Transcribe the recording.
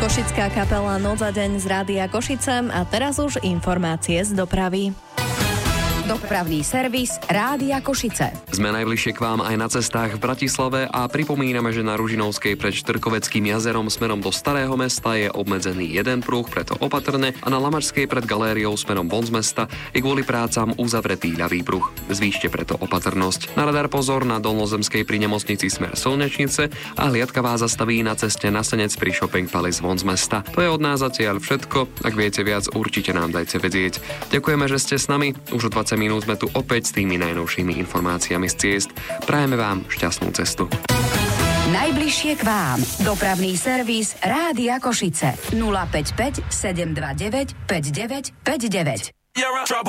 Košická kapela Noc a deň z Rádia Košice a teraz už informácie z dopravy. Dopravný servis Rádia Košice. Sme najbližšie k vám aj na cestách v Bratislave a pripomíname, že na Ružinovskej pred Štrkoveckým jazerom smerom do Starého mesta je obmedzený jeden pruh, preto opatrne, a na Lamačskej pred galériou smerom von z mesta je kvôli prácam uzavretý ľavý pruh. Zvýšte preto opatrnosť. Na radar pozor na Dolnozemskej pri nemocnici smer Slnečnice a hliadka vás zastaví na ceste na Senec pri Shopping Palace von z mesta. To je od nás zatiaľ všetko. Ak viete viac, určite nám dajte vedieť. Ďakujeme, že ste s nami. Už o 20 minút sme tu opäť s tými najnovšími informáciami z ciest. Prajeme vám šťastnú cestu. Najbližšie k vám. Dopravný servis Rádia Košice. 055 729 5959.